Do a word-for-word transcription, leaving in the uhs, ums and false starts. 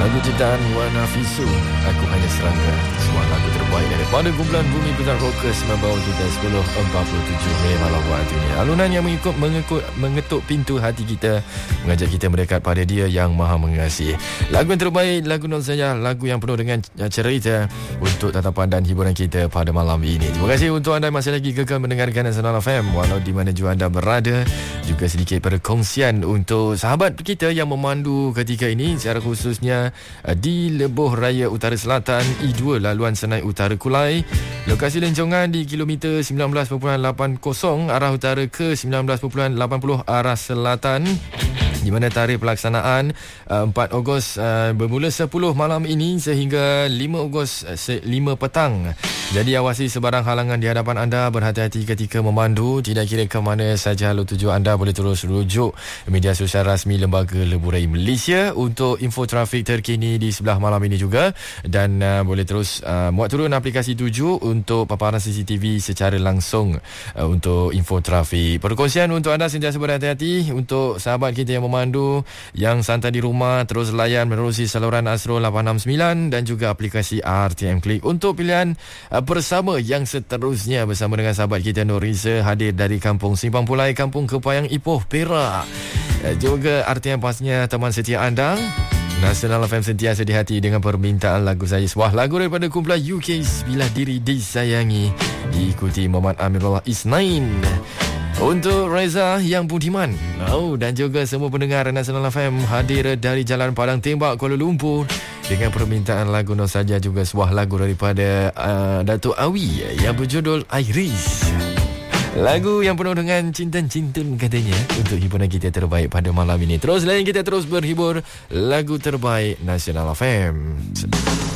Lagu ciptaan Wan Hafizu, Aku Hanya Serangga, sebuah lagu terbaik daripada kumpulan Bumi Putar Rockers membawa kita sepuluh empat puluh tujuh malam waktunya. Alunan yang mengikut, mengikut, mengetuk pintu hati kita, mengajak kita mendekat pada Dia yang Maha Mengasihi. Lagu yang terbaik, lagu non saja, lagu yang penuh dengan cerita untuk tatapan dan hiburan kita pada malam ini. Terima kasih untuk anda masih lagi kekal mendengarkan Nasional F M walau di mana jua anda berada. Juga sedikit perkongsian untuk sahabat kita yang memandu ketika ini, secara khususnya di Lebuh Raya Utara Selatan I dua laluan Senai Utara Kulai. Lokasi lencongan di kilometer sembilan belas perpuluhan lapan kosong arah utara ke sembilan belas perpuluhan lapan puluh arah selatan, di mana tarikh pelaksanaan uh, empat Ogos uh, bermula sepuluh malam ini sehingga lima Ogos uh, lima petang. Jadi awasi sebarang halangan di hadapan anda, berhati-hati ketika memandu. Tidak kira ke mana saja halu tuju anda, boleh terus rujuk media sosial rasmi Lembaga Lebuh Raya Malaysia untuk info trafik terkini di sebelah malam ini juga. Dan uh, boleh terus uh, muat turun aplikasi tuju untuk paparan C C T V secara langsung uh, untuk info trafik. Perkongsian untuk anda sentiasa berhati-hati. Untuk sahabat kita yang memandu, yang santai di rumah, terus layan menerusi saluran Astro lapan enam sembilan dan juga aplikasi R T M Click untuk pilihan uh, bersama yang seterusnya bersama dengan sahabat kita Nur Riza, hadir dari Kampung Simpang Pulai, Kampung Kepayang Ipoh, Perak. Uh, juga R T M pasnya teman setia anda. Nasional F M sentiasa di hati dengan permintaan lagu saya. Sebuah lagu daripada kumpulan U K, Bila Diri Disayangi, diikuti Muhammad Amirullah Isnain. Untuk Reza Yang Budiman, oh, dan juga semua pendengar Nasional F M hadir dari Jalan Padang Tembak, Kuala Lumpur, dengan permintaan lagu non saja, juga sebuah lagu daripada uh, Datuk Awi yang berjudul Iris. Lagu yang penuh dengan cinta-cinta katanya, untuk hiburan kita terbaik pada malam ini. Terus lain kita terus berhibur lagu terbaik Nasional F M.